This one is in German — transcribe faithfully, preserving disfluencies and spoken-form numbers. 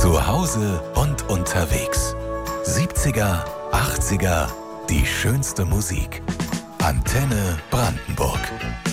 Zu Hause und unterwegs. siebziger, achtziger, die schönste Musik. Antenne Brandenburg.